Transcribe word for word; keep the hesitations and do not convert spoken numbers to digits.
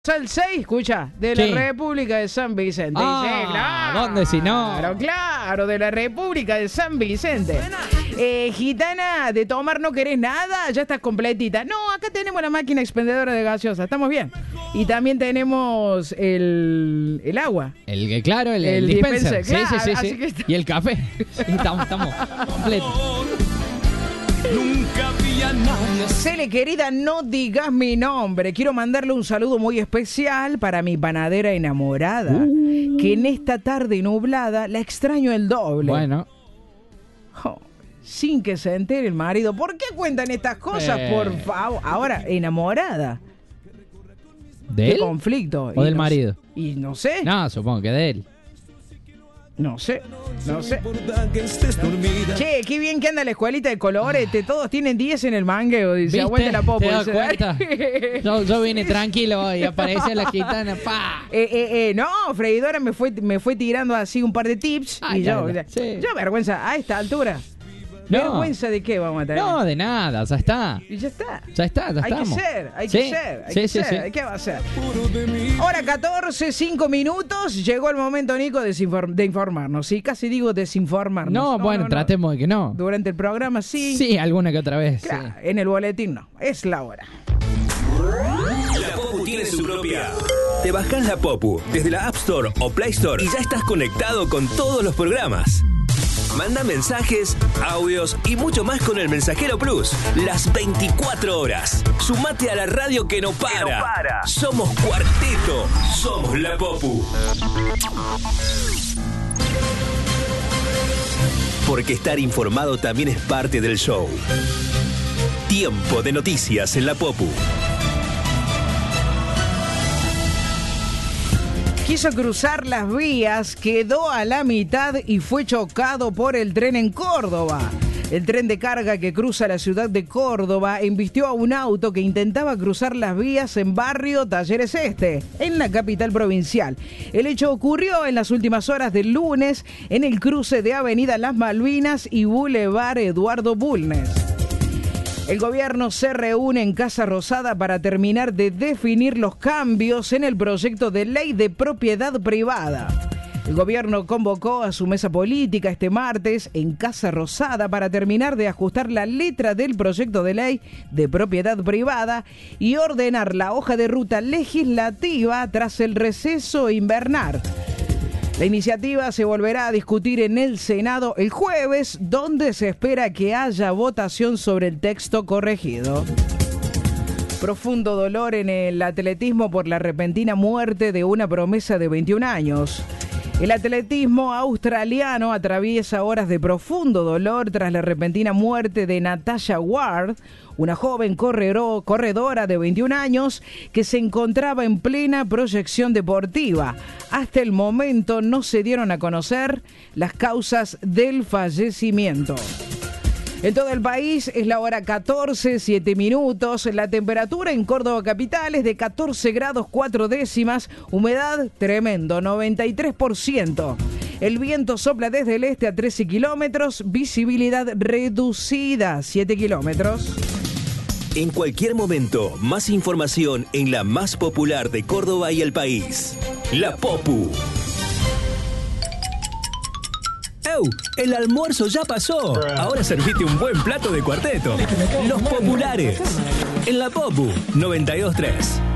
El seis, escucha, de la Sí. República de San Vicente. Ah, Sí, claro, ¿dónde si no? Claro, claro, de la República de San Vicente. Eh, gitana, de tomar no querés nada, ya estás completita. No, acá tenemos la máquina expendedora de gaseosa, estamos bien. Y también tenemos el, el agua. El que, claro, el, El el dispenser. dispenser, Sí, sí, sí, claro, sí. así que está- Y el café. Sí, estamos, estamos completos. Nunca vi a nadie así. Cele, querida, no digas mi nombre. Quiero mandarle un saludo muy especial para mi panadera enamorada, Uh. que en esta tarde nublada la extraño el doble. Bueno, Oh, sin que se entere el marido. ¿Por qué cuentan estas cosas, Eh. por favor? Ahora, enamorada. ¿de ¿Qué él? conflicto? ¿O Y del no marido? sé- Y no sé, No, supongo que de él. no sé, no sé. Importa que estés dormida. Che, qué bien que anda la escuelita de colorete. Todos tienen diez en el mangueo. Dice, ¿Viste? aguante la popo. ¿Te das dice. cuenta? Yo, yo vine tranquilo y aparece la gitana. ¡Pa! Eh, eh, eh, no, Freidora me fue, me fue tirando así un par de tips. Ah, y yo, ya, ya. Sí. yo, vergüenza, a esta altura. No. ¿Vergüenza de qué vamos a tener? No, de nada, ya está. Y ya está. Ya está, ya Hay estamos. que ser, hay Sí, que ser, hay sí, que sí, ser. sí. ¿Qué va a ser? Puro de mí. Hora catorce, cinco minutos. Llegó el momento, Nico, de, desinform- de informarnos. Sí, casi digo desinformarnos. No, bueno, no, no. tratemos de que no. Durante el programa, sí. Sí, alguna que otra vez. Claro, Sí. en el boletín no. Es la hora. La Popu tiene su propia. Te bajás la Popu desde la App Store o Play Store y ya estás conectado con todos los programas. Manda mensajes, audios y mucho más con el Mensajero Plus. Las veinticuatro horas. Sumate a la radio que no para. no para. Somos Cuarteto. Somos la Popu. Porque estar informado también es parte del show. Tiempo de noticias en la Popu. Quiso cruzar las vías, quedó a la mitad y fue chocado por el tren en Córdoba. El tren de carga que cruza la ciudad de Córdoba embistió a un auto que intentaba cruzar las vías en barrio Talleres Este, en la capital provincial. El hecho ocurrió en las últimas horas del lunes en el cruce de Avenida Las Malvinas y Boulevard Eduardo Bulnes. El gobierno se reúne en Casa Rosada para terminar de definir los cambios en el proyecto de ley de propiedad privada. El gobierno convocó a su mesa política este martes en Casa Rosada para terminar de ajustar la letra del proyecto de ley de propiedad privada y ordenar la hoja de ruta legislativa tras el receso invernal. La iniciativa se volverá a discutir en el Senado el jueves, donde se espera que haya votación sobre el texto corregido. Profundo dolor en el atletismo por la repentina muerte de una promesa de veintiún años. El atletismo australiano atraviesa horas de profundo dolor tras la repentina muerte de Natasha Ward, una joven corredor, corredora de veintiún años que se encontraba en plena proyección deportiva. Hasta el momento no se dieron a conocer las causas del fallecimiento. En todo el país es la hora catorce, siete minutos. La temperatura en Córdoba capital es de catorce grados cuatro décimas. Humedad tremendo, noventa y tres por ciento. El viento sopla desde el este a trece kilómetros. Visibilidad reducida, siete kilómetros. En cualquier momento, más información en la más popular de Córdoba y el país. La Popu. ¡Ew! El almuerzo ya pasó. Ahora servite un buen plato de cuarteto. Los populares. En la Popu noventa y dos tres.